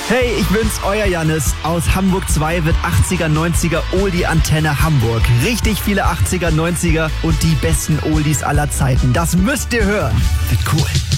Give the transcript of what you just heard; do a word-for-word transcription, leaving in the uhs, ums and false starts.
Hey, ich bin's, euer Jannis. Aus Hamburg zwei wird achtziger, neunziger Oldie Antenne Hamburg. Richtig viele achtziger, neunziger und die besten Oldies aller Zeiten. Das müsst ihr hören. Wird cool.